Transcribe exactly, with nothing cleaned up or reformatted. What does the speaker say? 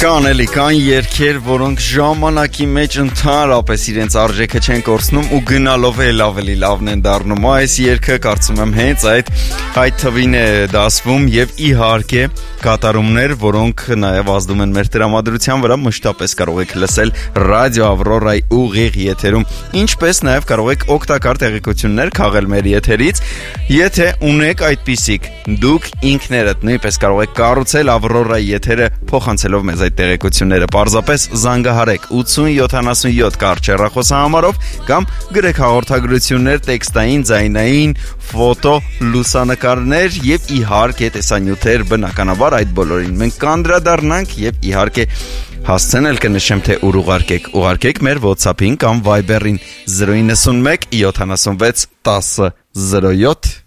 Կան էլի, կան երգեր, որոնք ժամանակի մեջ ընդհանրապես իրենց արժեքը չեն կորցնում ու գնալով էլ ավելի լավն են դառնում։ Այս երգը կարծում եմ հենց այդ այդ թվին է դասվում եւ իհարկե կատարումներ, որոնք նաեւ ազդում են մեր տրամադրության վրա, մշտապես կարող եք լսել ռադիո Ավրորայի ուղիղ եթերում, ինչպես նաեւ կարող եք օգտակար տեղեկություններ քաղել մեր եթերից, եթե ունեք այդպիսիք, դուք ինքներդ նույնպես կարող եք կառուցել Ավրորայի եթերը փոխանցելով մեզ այդ տեղեկությունները, պարզապես զանգահարեք ութսուն յոթանասունյոթ կարճ հեռախոսահամարով կամ գրեք հաղորդագրություններ, տեքստային, ձայնային, ֆոտո, լուսանկարներ եւ իհարկե տեսանյութեր, բնականաբար այդ բոլորին մենք կանդրադառնանք եւ իհարկե հասցնել կնշեմ թե ուր ուղարկեք, ուղարկեք մեր WhatsApp-ին կամ Viber-ին զրո իննսուն մեկ յոթանասունվեց տասը զրո յոթ